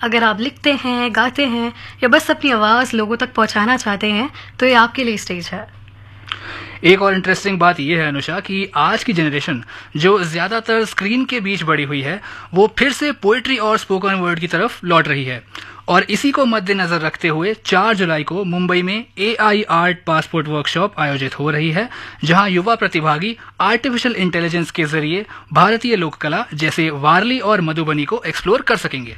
अगर आप लिखते हैं, गाते हैं या बस अपनी आवाज़ लोगों तक पहुंचाना चाहते हैं तो ये आपके लिए स्टेज है। एक और इंटरेस्टिंग बात यह है अनुषा कि आज की जनरेशन जो ज़्यादातर स्क्रीन के बीच बड़ी हुई है वो फिर से पोइट्री और स्पोकन वर्ड की तरफ लौट रही है। और इसी को मद्देनजर रखते हुए 4 जुलाई को मुंबई में AI आर्ट पासपोर्ट वर्कशॉप आयोजित हो रही है, जहां युवा प्रतिभागी आर्टिफिशियल इंटेलिजेंस के जरिए भारतीय लोक कला जैसे वारली और मधुबनी को एक्सप्लोर कर सकेंगे।